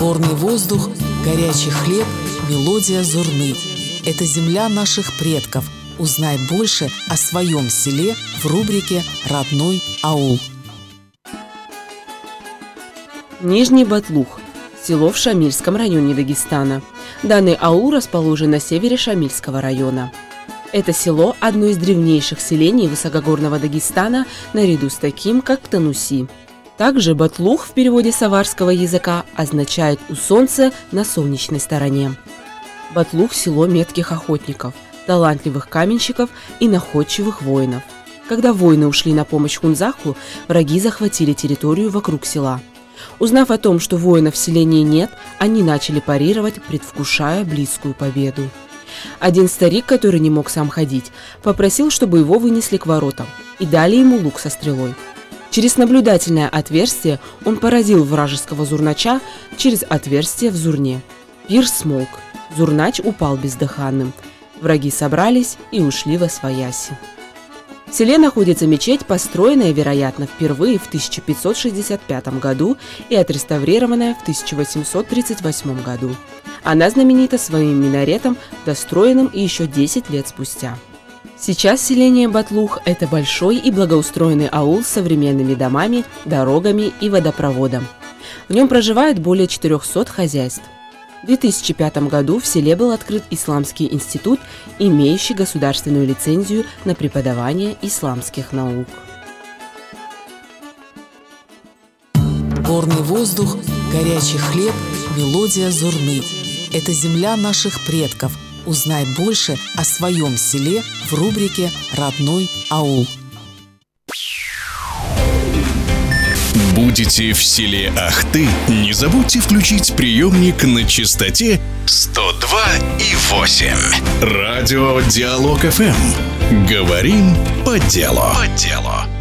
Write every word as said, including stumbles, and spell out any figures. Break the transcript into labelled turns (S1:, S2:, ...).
S1: Горный воздух, горячий хлеб, мелодия зурны. Это земля наших предков. Узнай больше о своем селе в рубрике «Родной аул».
S2: Нижний Батлух – село в Шамильском районе Дагестана. Данный аул расположен на севере Шамильского района. Это село – одно из древнейших селений высокогорного Дагестана, наряду с таким, как Тануси. Также Батлух в переводе с аварского языка означает «у солнца на солнечной стороне». Батлух – село метких охотников, талантливых каменщиков и находчивых воинов. Когда воины ушли на помощь Хунзаху, враги захватили территорию вокруг села. Узнав о том, что воинов в селении нет, они начали парировать, предвкушая близкую победу. Один старик, который не мог сам ходить, попросил, чтобы его вынесли к воротам и дали ему лук со стрелой. Через наблюдательное отверстие он поразил вражеского зурнача через отверстие в зурне. Пир смолк. Зурнач упал бездыханным. Враги собрались и ушли восвояси. В селе находится мечеть, построенная, вероятно, впервые в тысяча пятьсот шестьдесят пятом году и отреставрированная в тысяча восемьсот тридцать восьмом году. Она знаменита своим минаретом, достроенным еще десять лет спустя. Сейчас селение Батлух – это большой и благоустроенный аул с современными домами, дорогами и водопроводом. В нем проживает более четырехсот хозяйств. В две тысячи пятом году в селе был открыт Исламский институт, имеющий государственную лицензию на преподавание исламских наук.
S1: Горный воздух, горячий хлеб, мелодия зурны. Это земля наших предков. Узнай больше о своем селе в рубрике «Родной аул».
S3: Будете в селе Ахты? Не забудьте включить приемник на частоте сто два и восемь. Радио Диалог эф эм. Говорим по делу. По делу.